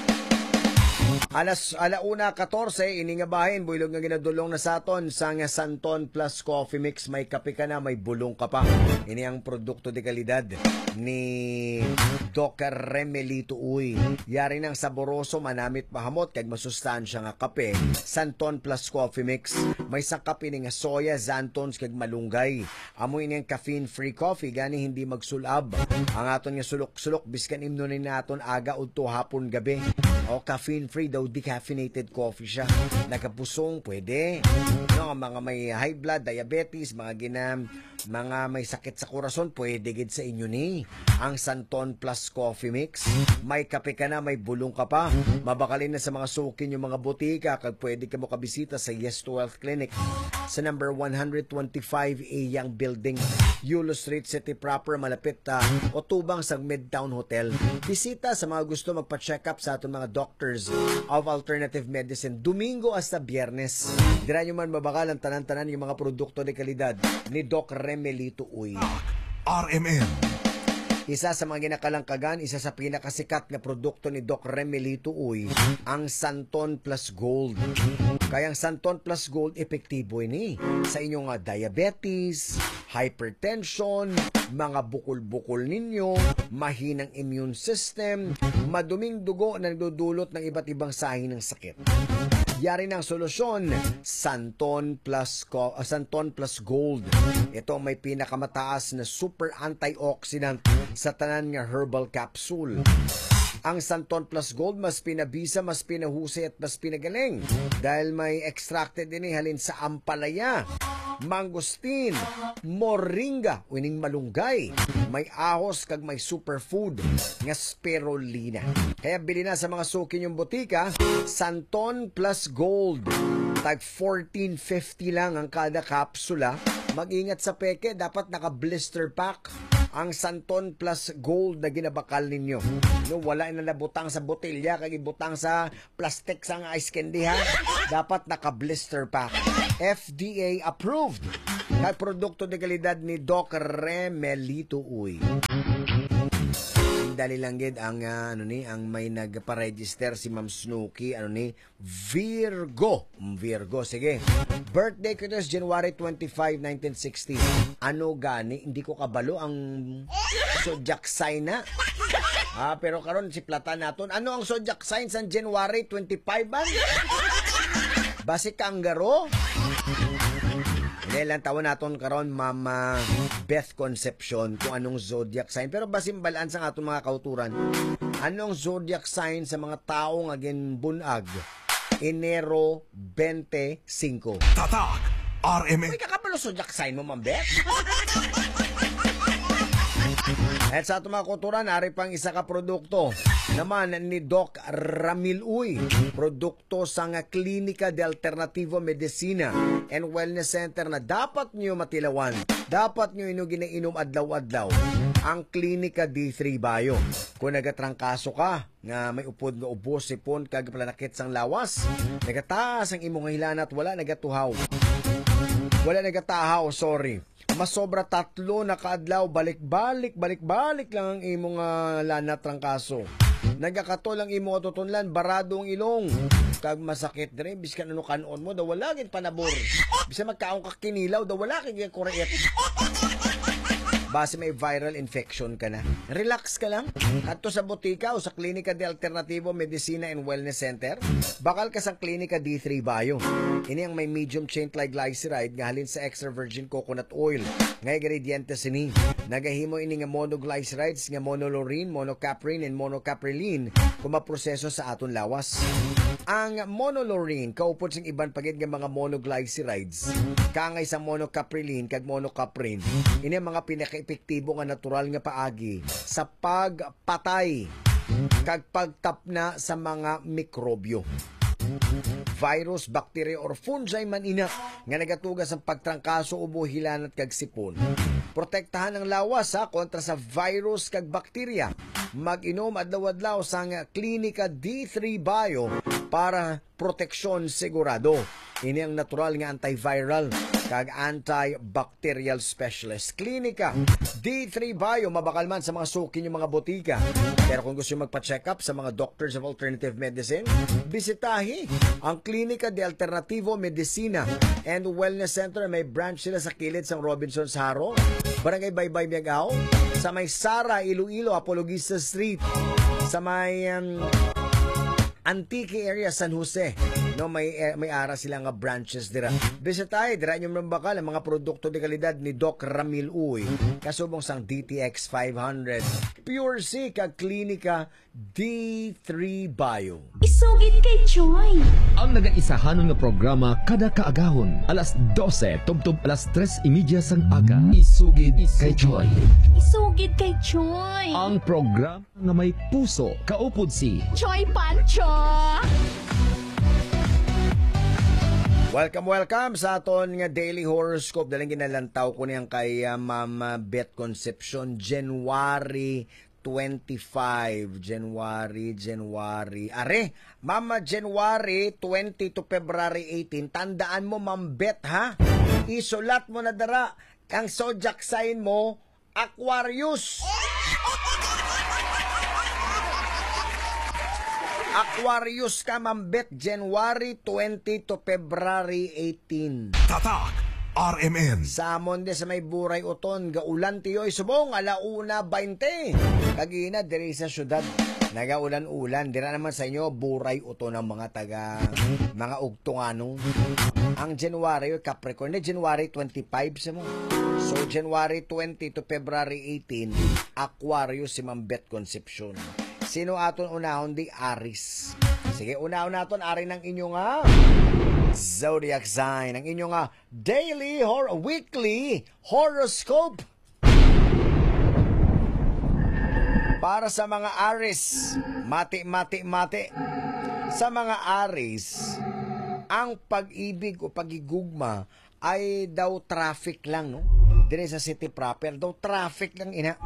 Alauna 14, ini nga bahin, builog nga ginadulong na sa aton sa nga Santon Plus Coffee Mix. May kape ka na, may bulong ka pa. Ini ang produkto de kalidad ni Doc Remelito Uy. Yari ng saboroso, manamit mahamot, kag masustansya nga kape. Santon Plus Coffee Mix. May sa kape ni nga soya, xantons, kag malunggay. Amoy ni ang caffeine-free coffee, gani hindi magsulab. Ang aton nga sulok-sulok, biskan imnunin naton aga udto hapon gabi. O caffeine-free daw, decaffeinated coffee siya. Nagapusong, pwede. No, mga may high blood, diabetes, mga may sakit sa korason, pwede gid sa inyo ni. Ang Santon Plus Coffee Mix. May kape ka na, may bulong ka pa. Mabakalin na sa mga sukin yung mga butika, kag pwede ka mo kabisita sa Yes to Health Clinic sa number 125A Yang Building, Yulo Street, City Proper, malapit o tubang sa Midtown Hotel. Bisita sa mga gusto magpa-check up sa ating mga doctors of alternative medicine Domingo hasta Biyernes. Dira nyo man mabakal ang tanan-tanan yung mga produkto de kalidad ni Doc Remelito Uy. RMN. Isa sa mga ginakalangkagan, isa sa pinakasikat na produkto ni Doc Remelito Uy, ang Santon Plus Gold. Kaya ang Santon Plus Gold, epektibo ini sa inyong diabetes, hypertension, mga bukol-bukol ninyo, mahinang immune system, maduming dugo na nagdudulot ng iba't ibang sahi ng sakit. Yari ng solusyon, Santon Plus Gold. Ito may pinakamataas na super antioxidant sa tanan nga herbal capsule. Ang Santon Plus Gold mas pinabisa, mas pinahusay at mas pinagaling dahil may extracted din halin sa ampalaya, mangosteen, moringa, wining malunggay, may ahos kag may superfood nga spirulina. Kaya bili na sa mga suki yung butika, Santon Plus Gold. Tag 14.50 lang ang kada kapsula. Mag-ingat sa peke, dapat naka-blister pack ang Santon Plus Gold na ginabakal ninyo. No, wala na nabutang sa botelya, kag ibutang sa plastic sa ice candy ha. Dapat naka-blister pack. FDA approved. Kag produkto de kalidad ni Doc Remelito Uy. Dali lang gid ang ang may nagpa-register si Ma'am Snooki Virgo. Sige. Birthday ko ito is January 25, 1960. Ano gani? Hindi ko kabalo ang zodiac sign na. Pero karon si Plata naton. Ano ang zodiac sign sa January 25 ba? Basi kanggaro? Ilang taon naton karon Mama Beth Concepcion kung anong zodiac sign. Pero basim balaan sa atong mga kauturan. Anong zodiac sign sa mga taong agin bunag? Enero 25. Tatak RMN. Uy, kakapalo zodiac sign mo, Ma'am Beth? At sa atong mga kauturan, ari pang isa ka produkto naman ni Doc Ramil Uy. Produkto sa nga Klinika de Alternativo Medicina and Wellness Center na dapat nyo matilawan. Dapat nyo ginainom adlaw-adlaw ang Klinika D3 Bio. Kung nagatrangkaso ka nga may upod nga ubos, sipon, kag planakit sang lawas, nagataas ang imong hilan at wala nagatahaw, masobra 3 na kaadlaw, balik-balik lang ang imong lanat trangkaso. Nagakatol ang imong tutunlan, barado ang ilong. Kag masakit dire, biskan ano kanon mo, daw wala gid panabor. Bisa magkaon ka kinilaw, daw wala gid kuryet. Base may viral infection ka na. Relax ka lang. Adto sa botika o sa Klinika de Alternativo Medicina and Wellness Center, bakal ka sa Klinika D3 Bio. Ini ang may medium chain triglyceride nga halin sa extra virgin coconut oil. Nga ingredientes ini. Nagahimo ini nga monoglycerides nga monolaurin, monocaprin, and monocaprilin kung maproseso sa aton lawas. Ang monolaurin kaupod sing iban pagid nga mga monoglycerides. Kangay sa monocaprilin kag monocaprin. Ini ang mga pinaka-epektibo nga natural nga paagi sa pagpatay kag pagtapna sa mga mikrobyo, virus, bacteria or fungi man ina nga nagatugas ang pagtrangkaso o buhilan at kag sipon. Protektahan ang lawas kontra sa virus kag bakterya. Mag-inom adlaw-adlaw sa Klinika D3 Bio para proteksyon sigurado. Ini ang natural nga antiviral kag antibacterial specialist. Klinika D3 Bio, mabakal man sa mga suki yung mga botika. Pero kung gusto yung magpa-check up sa mga doctors of alternative medicine, bisitahi ang Klinika de Alternativo Medicina and Wellness Center. May branch sila sa kilid sa Robinson's Haro, Barangay Baybay, Miagao, sa may Sara, Iloilo, Apologista Street, sa may Antique area, San Jose. No, may ara sila nga branches dira. Bisitay dira yung bakal ang mga produkto de kalidad ni Doc Ramil Uy. Kasubong sang DTX 500, Pure C kag Klinika D3 Bio. Isugid kay Joy. Ang nagaisahanon nga programa kada kaagahon alas 12 tubtob alas 3:30 sang aga. Isugid kay Joy. Isugid kay Joy. Ang programa nga may puso kaupod si Joy Pancho. Welcome sa aton nga daily horoscope. Daling ginalantaw ko niyang kay Ma'am Beth Concepcion, January 25. January. Are, Mama, January 20 to February 18. Tandaan mo, Ma'am Beth, ha? Isulat mo na dara. Ang zodiac sign mo, Aquarius. Aquarius ka, Ma'am Beth, January 20 to February 18. Tatak RMN. Sa Monde sa may buray uton, gaulan tiyoy subong, 1:20. Kagina, diri sa syudad, nagaulan-ulan. Dira naman sa inyo, buray uton ng mga ugtunganong. Ang January, Capricorn, January 25 sa mo. So, January 20 to February 18, Aquarius si Ma'am Beth Concepcion. Sino aton unahon di Aris? Sige, unahon naton ari ng inyong zodiac sign, ang inyong daily or weekly horoscope. Para sa mga Aris, mati. Sa mga Aris, ang pag-ibig o pagigugma ay daw traffic lang, no? Dire sa city proper, daw traffic lang ina.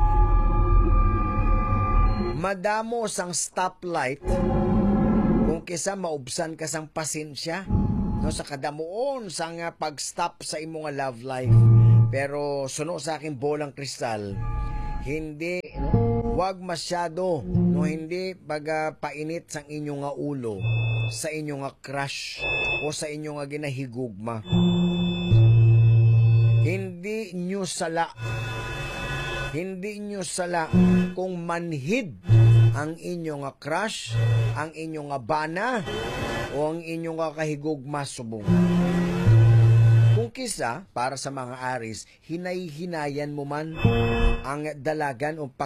Madamo sang stoplight kung kisa maubsan ka sang pasensya, no, sa kadamuon sang pag-stop sa imong love life. Pero suno sa aking bolang kristal, hindi, wag masyado, no, hindi painit sang inyong ulo sa inyong crush o sa inyong ginahigugma. Hindi nyo sala kung manhid ang inyong crush, ang inyong bana, o ang inyong kahigugma subong. Kung kisa, para sa mga Aris, hinay-hinayan mo man ang dalagan o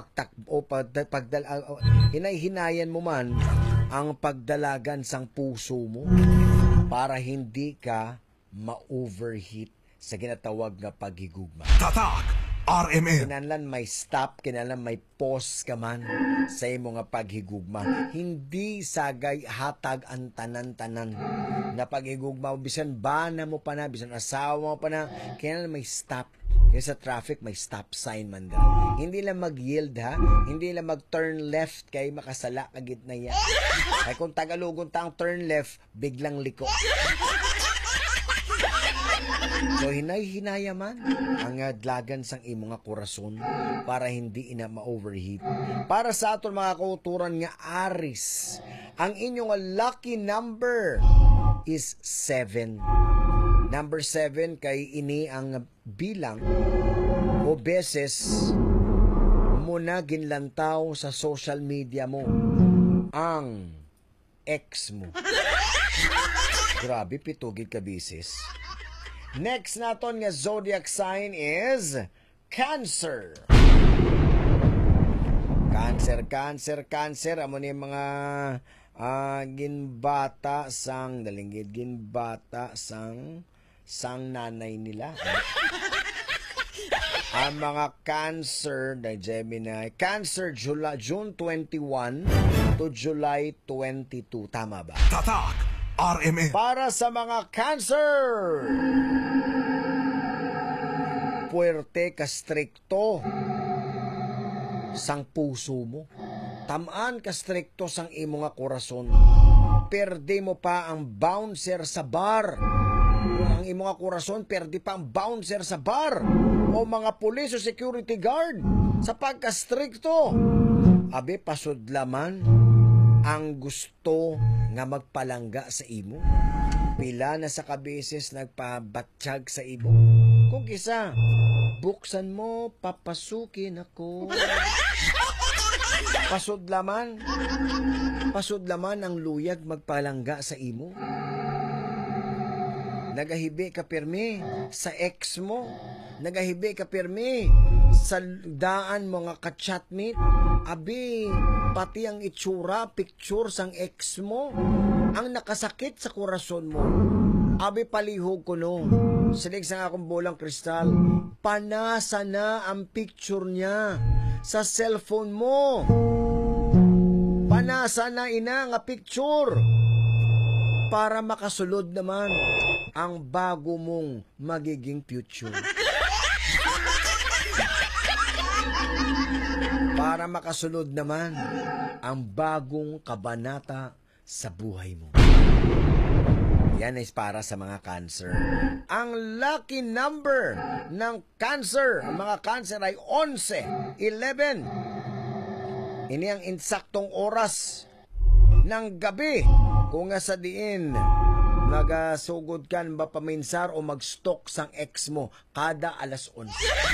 hinay-hinayan mo man ang pagdalagan sang puso mo para hindi ka ma-overheat sa ginatawag na paghigugma. Tatak RMN. Kinahanglan may stop, kinahanglan may pause ka man sa imo nga paghigugma. Hindi sagay hatag ang tanan-tanan na paghigugma. Bisan bana mo pa na, bisan asawa mo pa na, kinahanglan may stop. Kaya sa traffic, may stop sign man daw. Hindi lang mag-yield ha, hindi lang mag-turn left kay makasala ka gitna yan. Ay kung Tagalogon ta ang turn left, biglang liko. So hinay-hinaya man ang dlagan sang imo nga korason para hindi ina ma-overheat. Para sa aton mga kauturan nga Aris, ang inyong lucky number is 7. Number 7 kay ini ang bilang o beses mo na ginlantaw sa social media mo ang ex mo. Grabe, pitugid ka bisis. Next naton nga zodiac sign is Cancer. Cancer. Amo ni mga ginbata sang dalinggid, ginbata sang nanay nila. Ang mga Cancer na Gemini. Cancer, June 21 to July 22. Tama ba? Tatak RMN. Para sa mga Cancer, puwerte ka strikto sang puso mo. Tamaan ka strikto sang imo nga korason. Perde mo pa ang bouncer sa bar. Ang imo nga korason, perde pa ang bouncer sa bar. O mga pulis o security guard sa pagka-strikto. Abi, pasudlaman ang gusto nga magpalangga sa imo. Pila na sa kabeses nagpabatsyag sa imo. Kung kisa, buksan mo, papasukin ako. Pasudlaman ang luyag magpalangga sa imo. Nagahibi ka pirmi sa ex mo. Nagahibi ka pirmi sa daan mga ka-chatmate. Abi, pati ang itsura, picture sang ex mo, ang nakasakit sa korason mo. Abi, palihog ko no. Silig sa akong bolang kristal, panasa na ang picture niya sa cellphone mo. Panasa na ina nga picture para makasulod naman ang bago mong magiging future. Para makasunod naman ang bagong kabanata sa buhay mo. Yan ay para sa mga Cancer. Ang lucky number ng Cancer, ang mga Cancer ay 11, 11. Ini ang insaktong oras ng gabi kung nga sa diin nagasugod kan ba paminsar o mag-stalk sang ex mo kada alas 11.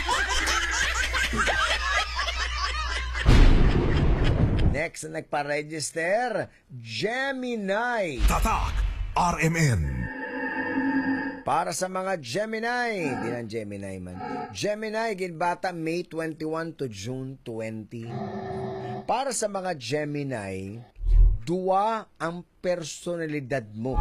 Next na nagpa-register, Gemini. Tatak RMN. Para sa mga Gemini, di lang Gemini man. Gemini, ginbata May 21 to June 20. Para sa mga Gemini, duwa ang personalidad mo.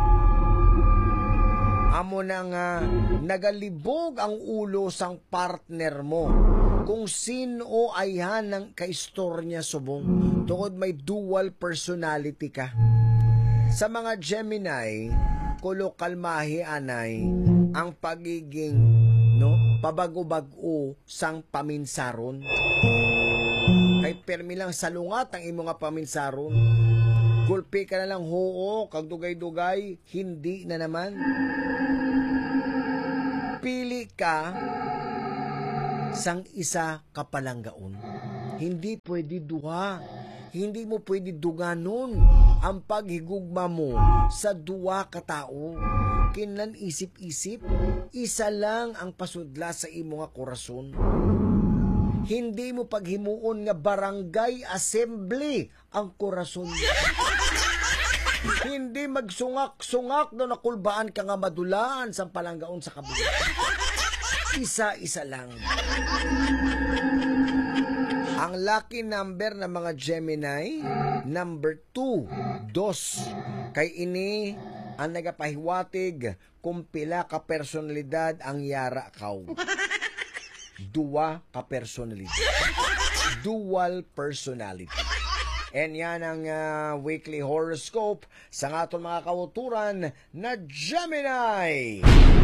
Amo na nga nagalibog ang ulo sang partner mo kung sino ay hanang kaistorya subong tungod may dual personality ka. Sa mga Gemini, kulo kalmahi anay ang pagiging pabago-bago sang paminsaron. Kay permi lang salungat ang imo nga paminsaron. Gulpi ka na lang hoo, kag dugay-dugay, hindi na naman. Pili ka sang isa kapalanggaon. Hindi pwede duha. Hindi mo pwede duganon ang paghigugma mo sa duwa ka tao. Kinlan isip-isip, isa lang ang pasudla sa imo nga korason. Hindi mo paghimuon nga barangay assembly ang korason. Hindi magsungak-sungak no nakulbaan ka nga madulaan sa palanggaon sa kabila. Isa-isa lang. Ang lucky number ng mga Gemini, number 2, 2. Kay ini ang nagapahiwatig kung pila ka personalidad ang yara kaw. Duwa ka personalidad. Dual personality. And yan ang weekly horoscope sa aton mga kauturan na Gemini.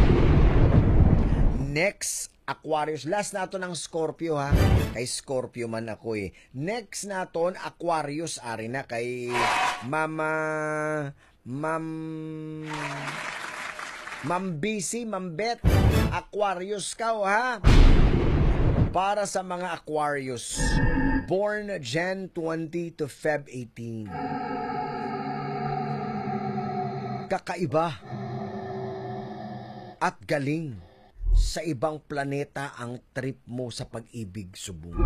Next, Aquarius. Last naton ang Scorpio ha. Kay Scorpio man ako eh. Next naton Aquarius ari na kay Ma'am Busy, Ma'am Bet. Aquarius ka ha. Para sa mga Aquarius, born Jan 20 to Feb 18. Kakaiba at galing. Sa ibang planeta ang trip mo sa pag-ibig subong.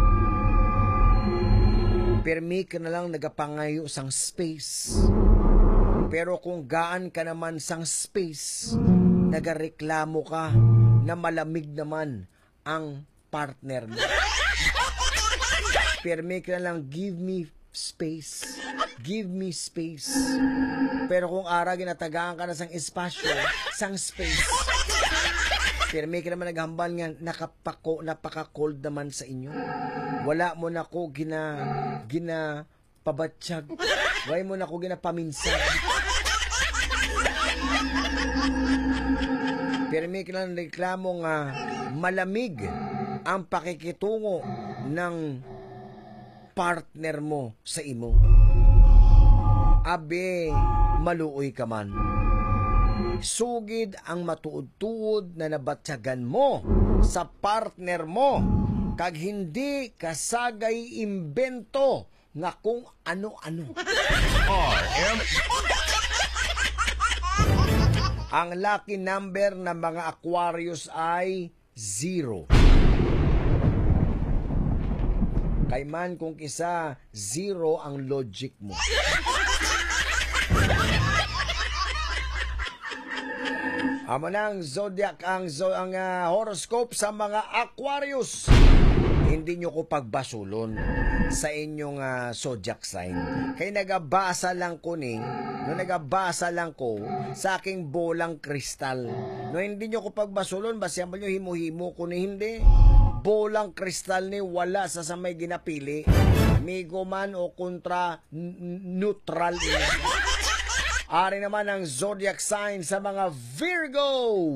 Permi ka na lang nagapangayo sang space. Pero kung gaan ka naman sang space, nagareklamo ka na malamig naman ang partner mo. Permi ka na lang, give me space. Give me space. Pero kung ara ginatagaan ka na sang espasyo, sang space, pero may ka naman naghambal nga napaka-cold naman sa inyo. Wala mo na ko gina pabatsyag. Wala mo na ko ginapaminsan. Pero may ka lang reklamo nga malamig ang pakikitungo ng partner mo sa imo. Abe, maluoy ka man. Sugid ang matuod-tuod na nabatyagan mo sa partner mo kag hindi kasagay imbento nga kung ano-ano. Ang lucky number ng mga Aquarius ay 0. Kay man kung kisa 0 ang logic mo. Amo na ang zodiac, ang horoscope sa mga Aquarius. Hindi nyo ko pagbasulon sa inyong zodiac sign. Kaya nagabasa lang ko nagabasa lang ko sa aking bolang kristal. No, hindi nyo ko pagbasulon, basta mo nyo himo-himo ko ni hindi. Bolang kristal ni wala sa may ginapili. Amigo man o kontra neutral. Ari naman ang zodiac sign sa mga Virgo.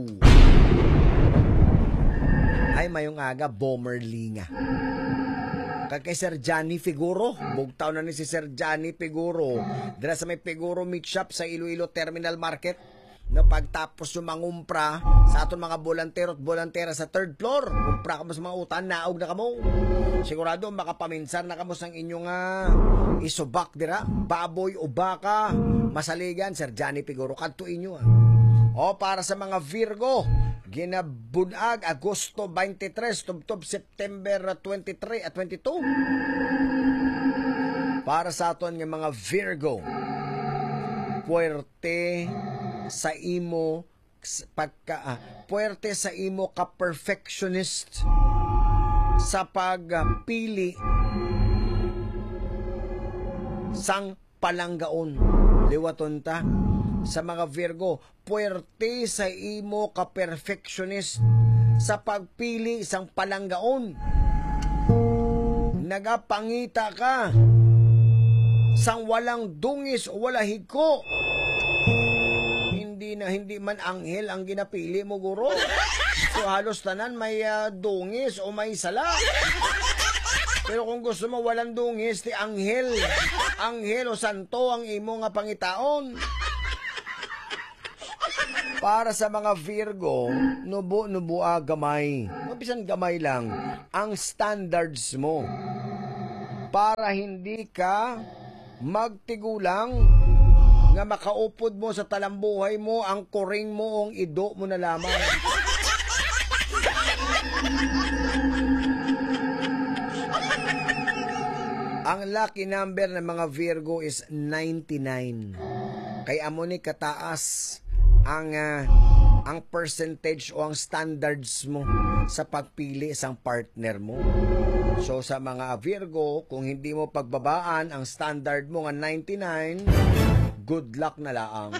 Ay, mayong aga, Bommerly nga. Kay Sir Johnny Figuro. Bugtaw na ni si Sir Johnny Figuro. Dala sa may Figuro Meat Shop sa Iloilo Terminal Market. Na pagtapos yung mangumpra sa aton mga bolantero at bolantera sa 3rd floor. Umpra ka mo sa mga utan, naog na kamo. Sigurado makapaminsan na kamo sang inyong isubak dira, baboy o baka, masaligan, Sir Johnny Figuro, kadto inyo O para sa mga Virgo, ginabunag Agosto 23, tubtob September 23 at 22. Para sa aton ng mga Virgo, puwerte sa imo puwerte sa imo ka perfectionist sa pagpili sang palanggaon. Liwaton ta. Sa mga Virgo, puwerte sa imo ka-perfectionist sa pagpili sang palanggaon. Nagapangita ka sang walang dungis o wala higko. Hindi man anghel ang ginapili mo, guro. So halos tanan may dungis o may sala. Pero kung gusto mo walang dungis, ti anghel o santo ang imo nga pangitaon. Para sa mga Virgo, nubo gamay. Mabisan gamay lang ang standards mo. Para hindi ka magtigulang nga makaupod mo sa talambuhay mo, ang kuring mo, ang ido mo na lamang. Ang lucky number ng mga Virgo is 99. Kaya amo ni kataas ang percentage o ang standards mo sa pagpili isang partner mo. So sa mga Virgo, kung hindi mo pagbabaan ang standard mo nga 99, good luck na laang.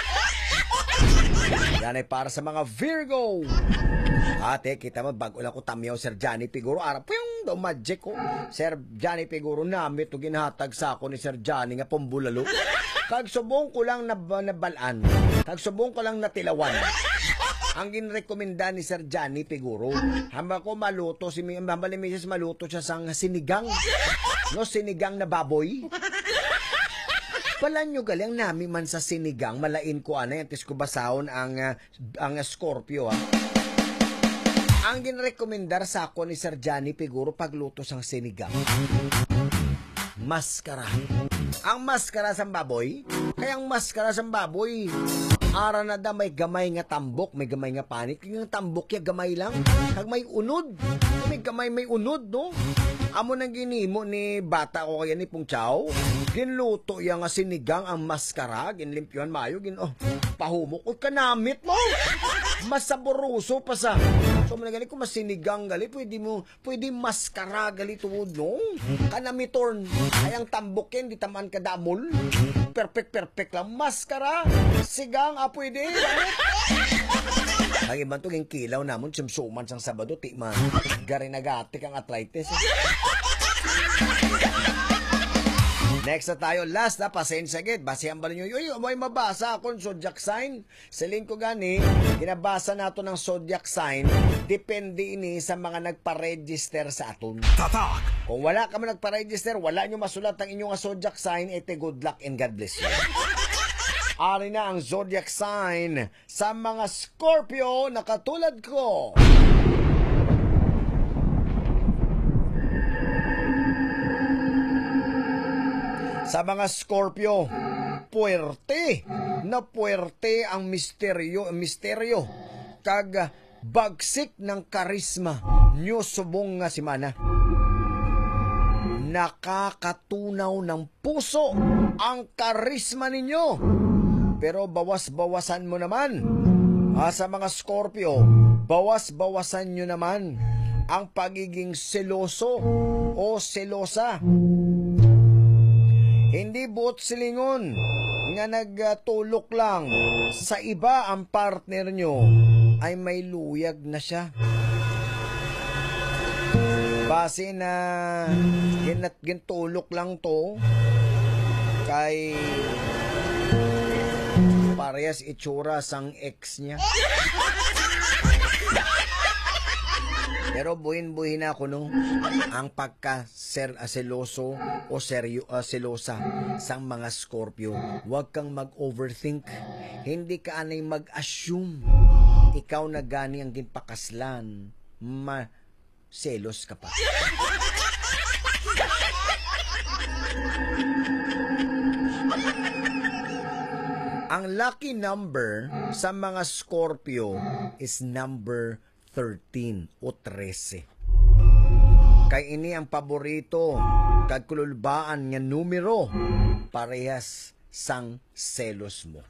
Yan ay para sa mga Virgo. Ate, kita mo, bago lang ko tamyaw, Sir Johnny Piguro. Arap po yung daw magic ko. Sir Johnny Piguro, namit o ginhatag sa ako ni Sir Johnny nga pambulalo. Kagsubong ko lang nabalaan. Kagsubong ko lang natilawan. Ang ginrekomenda ni Sir Johnny Piguro. Hamba ko maluto, hamba ni Mrs. maluto siya sang sinigang. No, sinigang na baboy. Pala nyo galing namin man sa sinigang, malain ko yung tis ko basahon ang Scorpio, ha. Ang ginrekomendar sa ako ni Sir Johnny Piguro pagluto sang sinigang. Maskara. Ang maskara sang baboy, kaya ang maskara sang baboy, ara na da may gamay nga tambok, may gamay nga panit. Yung tambok ya gamay lang, kag may unod. May gamay may unod, no? Amo nang ginimo ni bata ko kaya ni Pung Chow. Ginluto yang nga sinigang ang maskara, ginlimpyuhan mayo, pahumok. O kanamit mo! Masaburuso pa sa. So managali ko masinigang gali, pwede maskara gali tuod, no? Kanamitorn, ayang tambok yan, di taman kadamol. Perfect lang. Maskara, sigang, pwede. Ang ibang itong kilaw namon, sumsuman sang Sabado, tikman. Garinagatik ang arthritis. Next na tayo, last na, pasensya git. Basihan ba ninyo? May mabasa akong zodiac sign. Saling ko gani, ginabasa nato ng zodiac sign. Depende ini sa mga nagpa-register sa aton. Tatak! Kung wala ka man nagpa-register, wala nyo masulat ang inyong zodiac sign, ete good luck and God bless you. Ari na ang zodiac sign sa mga Scorpio na katulad ko. Sa mga Scorpio, puwerte ang misteryo kag bagsik ng karisma nyo subong nga simana. Nakakatunaw ng puso ang karisma ninyo. Pero bawas-bawasan mo naman. Sa mga Scorpio, bawas-bawasan nyo naman ang pagiging seloso o selosa. Hindi buot silingon nga nagtulok lang sa iba ang partner nyo ay may luyag na siya. Base na gintulok lang to kay parehas itsura sang ex niya. Pero buhin-buhin ako no, ang pagka-seloso o selosa sang mga Scorpio. Huwag kang mag-overthink. Hindi ka anay mag-assume. Ikaw na gani ang ginpakaslan. Selos ka pa. Ang lucky number sa mga Scorpio is number 13 o 13. Kay ini ang paborito kag kululbaan nga numero parehas sang selos mo.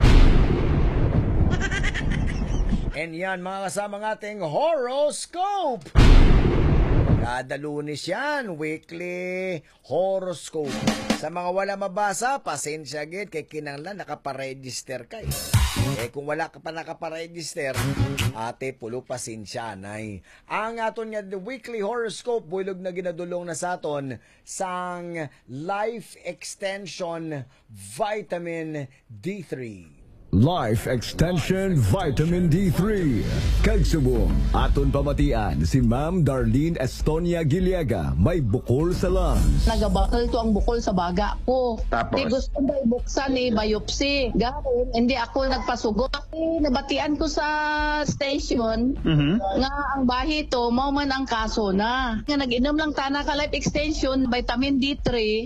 And yan mga kasama ng ating horoscope. Kada Lunes yan, weekly horoscope. Sa mga wala mabasa, pasensya gid kay kinahanglan nakaparegister kay. Kung wala ka pa nakaparegister, ate pulo pasensya nay. Ang aton nga the weekly horoscope builog na ginadulong na sa aton sang Life Extension Vitamin D3. Life Extension Vitamin D3. Kagsubong, aton pamatian si Ma'am Darlene Estonia Giliaga, may bukol sa lungs. Nagabakal to ang bukol sa baga ko. Tapos? Di gusto ba ibuksan biopsy. Gawin, hindi ako nagpasugot. Nabatian ko sa station nga ang bahi to, mao man ang kaso na. Nga nag-inom lang tana ka Life Extension, vitamin D3,